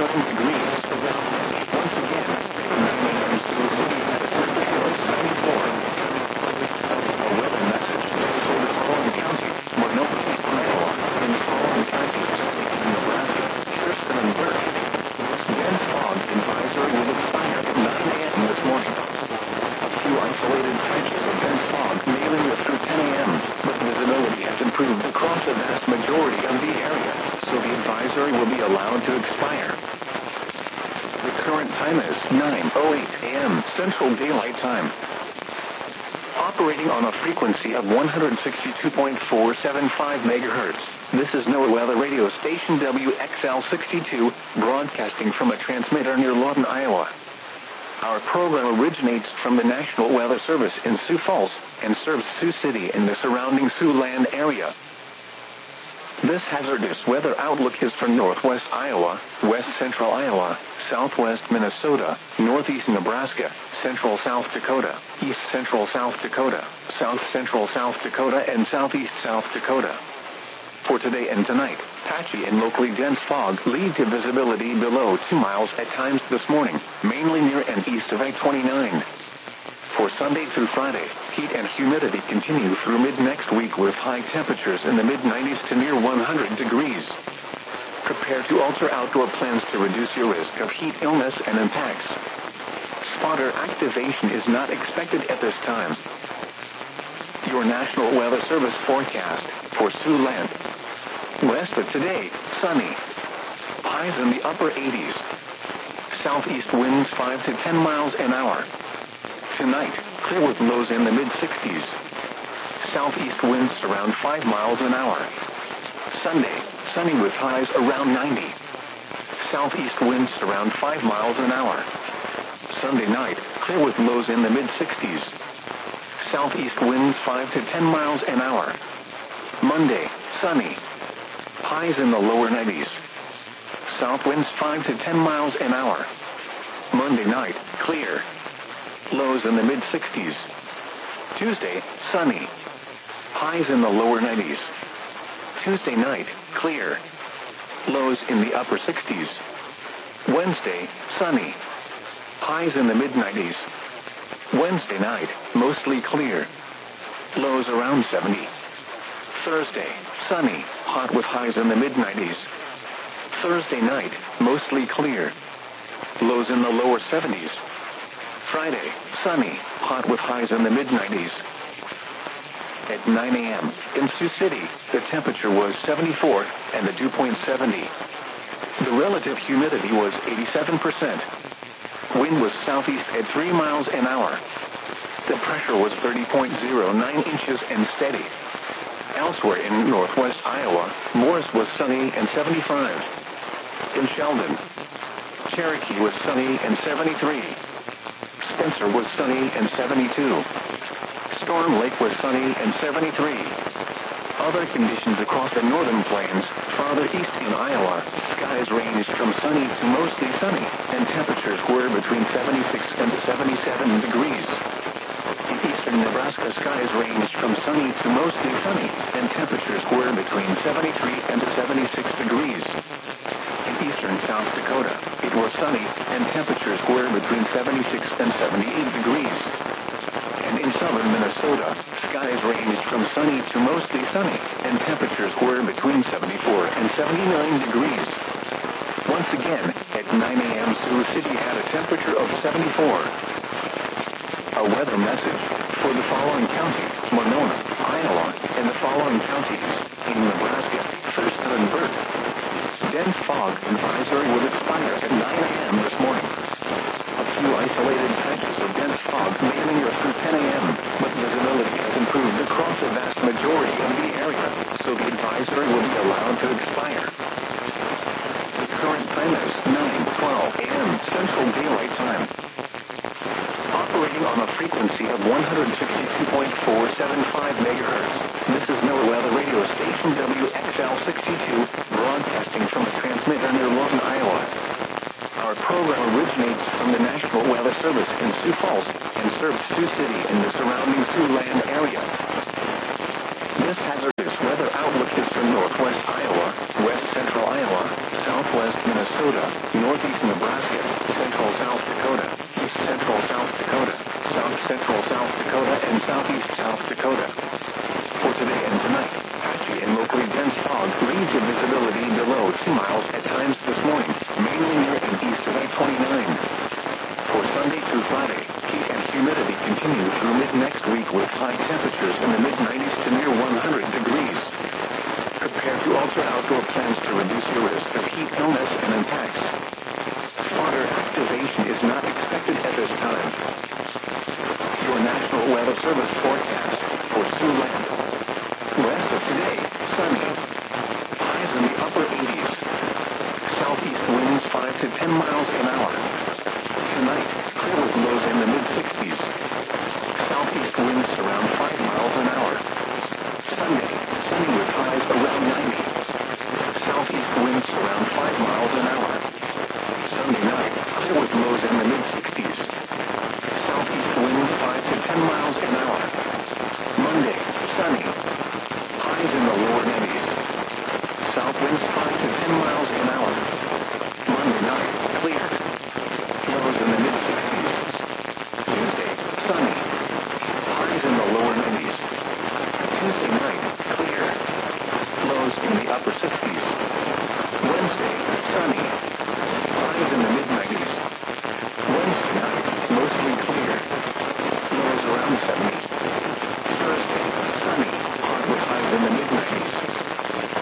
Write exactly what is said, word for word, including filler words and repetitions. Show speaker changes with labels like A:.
A: seventy-seven degrees. Once again, nine a m Sioux City had a temperature of seventy-four. A weather message for the following counties: Monona, Iowa, and the following counties: Nebraska, Thurston and Burke. Dense fog advisory will expire at nine a m this morning. A few isolated patches of dense fog may linger through ten a m, but visibility has improved across a vast majority of the area, so the advisory will be allowed to expire. The current time is nine oh eight a m Central Daylight Time. Operating on a frequency of one hundred sixty-two point four seven five megahertz, this is NOAA Weather Radio Station W X L sixty-two, broadcasting from a transmitter near Lawton, Iowa. Our program originates from the National Weather Service in Sioux Falls and serves Sioux City and the surrounding Siouxland area. This hazardous weather outlook is for northwest Iowa, west central Iowa, southwest Minnesota, northeast Nebraska, central South Dakota, east central South Dakota, south central South Dakota, and southeast South Dakota. For today and tonight, patchy and locally dense fog lead to visibility below two miles at times this morning, mainly near and east of I twenty-nine. For Sunday through Friday, heat and humidity continue through mid-next week with high temperatures in the mid-nineties to near one hundred degrees. Prepare to alter outdoor plans to reduce your risk of heat illness and impacts. Spotter activation is not expected at this time. Your National Weather Service forecast for Siouxland. West of today, sunny. Highs in the upper eighties. Southeast winds five to ten miles an hour. Tonight, clear with lows in the mid-sixties. Southeast winds around five miles an hour. Sunday, sunny with highs around ninety. Southeast winds around five miles an hour. Sunday night, clear with lows in the mid-sixties. Southeast winds five to ten miles an hour. Monday, sunny. Highs in the lower nineties. South winds five to ten miles an hour. Monday night, clear. Lows in the mid-sixties. Tuesday, sunny. Highs in the lower nineties. Tuesday night, clear. Lows in the upper sixties. Wednesday, sunny. Highs in the mid-nineties. Wednesday night, mostly clear. Lows around seventy. Thursday, sunny, hot with highs in the mid-nineties. Thursday night, mostly clear. Lows in the lower seventies. Friday, sunny, hot with highs in the mid-nineties. At nine a m in Sioux City, the temperature was seventy-four and the dew point seventy. The relative humidity was eighty-seven percent. Wind was southeast at three miles an hour. The pressure was thirty point zero nine inches and steady. Elsewhere in northwest Iowa, Morris was sunny and seventy-five. In Sheldon, Cherokee was sunny and seventy-three. Spencer was sunny and seventy-two. Storm Lake was sunny and seventy-three. Other conditions across the northern plains, farther east in Iowa, skies ranged from sunny to mostly sunny, and temperatures were between seventy-six and seventy-seven degrees. In eastern Nebraska, skies ranged from sunny to mostly sunny, and temperatures were between seventy-three and seventy-six degrees. In eastern South Dakota, it was sunny, and temperatures were between seventy-six and seventy-eight degrees. And in southern Minnesota, skies ranged from sunny to mostly sunny, and temperatures were between seventy-four and seventy-nine degrees. Once again, at nine a m Sioux City had a temperature of seventy-four. A weather message for the following counties: Monona, Iowa, and the following counties in Nebraska, Thurston and Burke. Dense fog advisory will expire at nine a m this morning. A few isolated patches of dense fog may linger through ten a m, but visibility has improved across a vast majority of the area, so the advisory will be allowed to expire. The current time is nine twelve a m Central Daylight Time. Operating on a frequency of one hundred sixty-two point four seven five megahertz, this is NOAA Weather Radio Station W X L sixty-two, broadcasting from a transmitter near Lawton, Iowa. Our program originates from the National Weather Service in Sioux Falls and serves Sioux City and the surrounding Siouxland area. This hazardous weather outlook is for northwest Iowa, west central Iowa, southwest Minnesota, Minnesota, northeast Nebraska, central South Dakota, east central South Dakota, south central South Dakota, and southeast South Dakota. For today and tonight, patchy and locally dense fog leads to visibility below two miles at times this morning, mainly near and east of I twenty-nine. For Sunday through Friday, heat and humidity continue through mid-next week with high temperatures in the mid-nineties to near one hundred degrees. Prepare to alter outdoor plans to reduce your risk of heat illness and impacts. Water activation is not expected at this time. Your National Weather Service forecast for Siouxland. West of today, sunny. Highs in the upper eighties. Southeast winds five to ten miles an hour. Tonight, clear with lows in the mid-sixties.